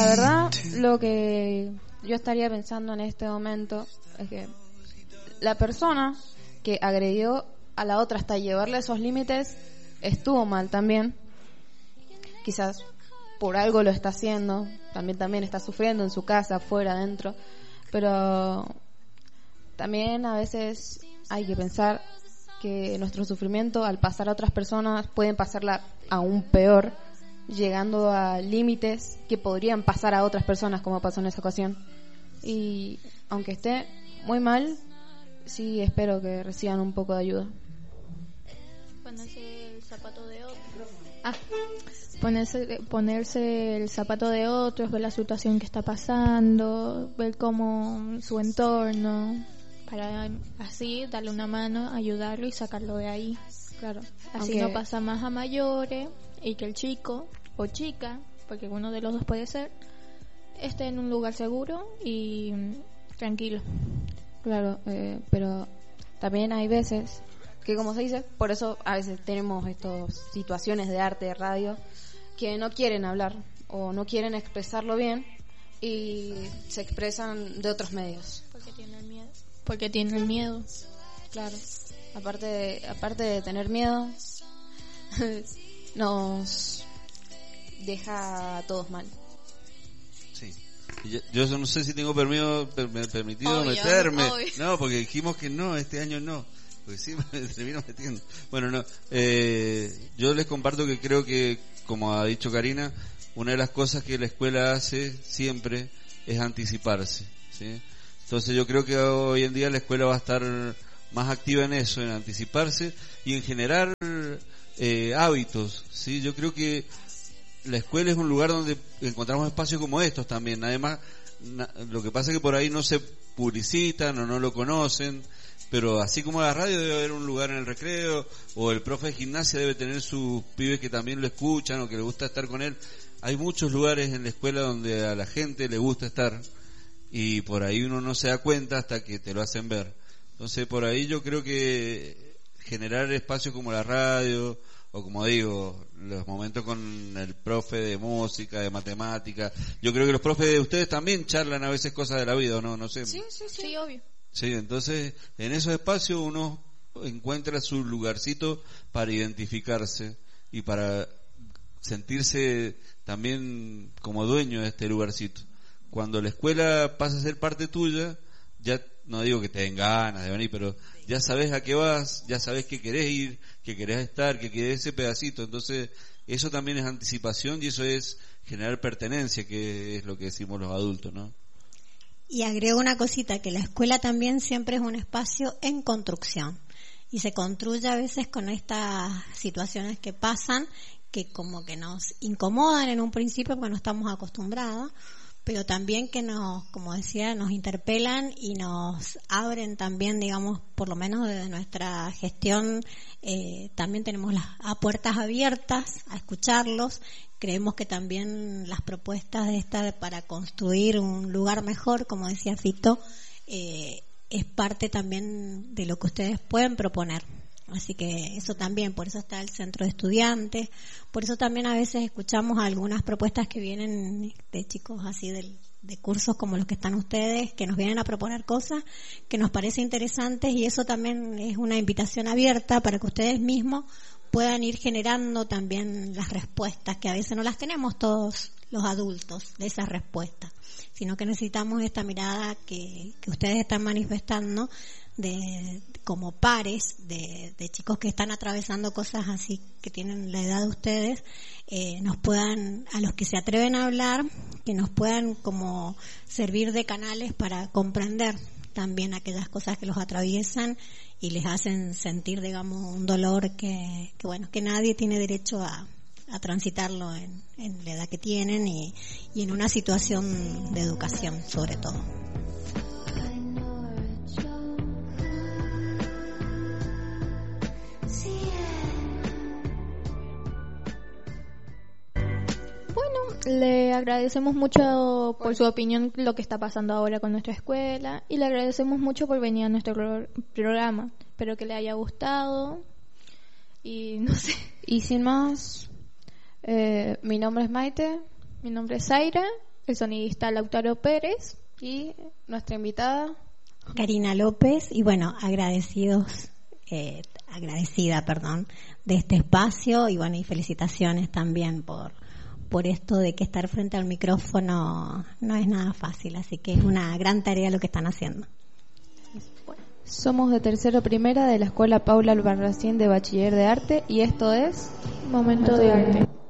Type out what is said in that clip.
La verdad, lo que yo estaría pensando en este momento es que la persona que agredió a la otra hasta llevarle esos límites estuvo mal también. Quizás por algo lo está haciendo, también está sufriendo en su casa, afuera, adentro, pero también a veces hay que pensar que nuestro sufrimiento al pasar a otras personas pueden pasarla aún peor, llegando a límites que podrían pasar a otras personas, como pasó en esa ocasión. Y aunque esté muy mal, sí espero que reciban un poco de ayuda. Ponerse el zapato de otro. Ponerse el zapato de otros, ver la situación que está pasando, ver cómo su entorno, para así darle una mano, ayudarlo y sacarlo de ahí. Claro. Así no pasa más a mayores y que el chico o chica, porque uno de los dos puede ser, esté en un lugar seguro y tranquilo. Claro, pero también hay veces que, como se dice, por eso a veces tenemos estas situaciones de arte, de radio, que no quieren hablar o no quieren expresarlo bien y se expresan de otros medios. Porque tienen miedo. Claro. Aparte de tener miedo, nos deja a todos mal. Sí. Yo no sé si tengo permitido obvio, meterme. obvio. No, porque dijimos que no, este año no. Porque sí me termino metiendo. Bueno, no. Yo les comparto que creo que, como ha dicho Karina, una de las cosas que la escuela hace siempre es anticiparse, ¿sí? Entonces yo creo que hoy en día la escuela va a estar más activa en eso, en anticiparse y en generar hábitos, ¿sí? Yo creo que la escuela es un lugar donde encontramos espacios como estos también. Además, lo que pasa es que por ahí no se publicitan o no lo conocen, pero así como la radio debe haber un lugar en el recreo, o el profe de gimnasia debe tener sus pibes que también lo escuchan o que les gusta estar con él. Hay muchos lugares en la escuela donde a la gente le gusta estar y por ahí uno no se da cuenta hasta que te lo hacen ver. Entonces por ahí yo creo que generar espacios como la radio, o como digo, los momentos con el profe de música, de matemática. Yo creo que los profes de ustedes también charlan a veces cosas de la vida, ¿o no? No sé. Sí, obvio. Sí, entonces en esos espacios uno encuentra su lugarcito para identificarse y para sentirse también como dueño de este lugarcito. Cuando la escuela pasa a ser parte tuya, ya no digo que te den ganas de venir, pero ya sabes a qué vas, ya sabes que querés ir, que querés estar, que querés ese pedacito. Entonces eso también es anticipación y eso es generar pertenencia, que es lo que decimos los adultos, ¿no? Y agrego una cosita, que la escuela también siempre es un espacio en construcción y se construye a veces con estas situaciones que pasan, que como que nos incomodan en un principio porque no estamos acostumbrados, pero también que nos, como decía, nos interpelan y nos abren también, digamos, por lo menos desde nuestra gestión, también tenemos las puertas abiertas a escucharlos. Creemos que también las propuestas de para construir un lugar mejor, como decía Fito, es parte también de lo que ustedes pueden proponer. Así que eso también, por eso está el centro de estudiantes, por eso también a veces escuchamos algunas propuestas que vienen de chicos así de cursos como los que están ustedes, que nos vienen a proponer cosas que nos parecen interesantes, y eso también es una invitación abierta para que ustedes mismos puedan ir generando también las respuestas, que a veces no las tenemos todos los adultos de esas respuestas, sino que necesitamos esta mirada que ustedes están manifestando como pares de chicos que están atravesando cosas así, que tienen la edad de ustedes, nos puedan, a los que se atreven a hablar, que nos puedan como servir de canales para comprender también aquellas cosas que los atraviesan y les hacen sentir, digamos, un dolor que bueno, que nadie tiene derecho a transitarlo en la edad que tienen y en una situación de educación sobre todo. Le agradecemos mucho por su opinión lo que está pasando ahora con nuestra escuela, y le agradecemos mucho por venir a nuestro programa. Espero que le haya gustado y no sé. Y sin más, mi nombre es Maite. Mi nombre es Zaira el sonidista Lautaro Pérez y nuestra invitada Karina López. Y bueno, agradecida, de este espacio, y bueno, y felicitaciones también por esto de que estar frente al micrófono no es nada fácil, así que es una gran tarea lo que están haciendo. Somos de tercero primera de la Escuela Paula Albarracín de Bachiller de Arte y esto es Momento de Arte.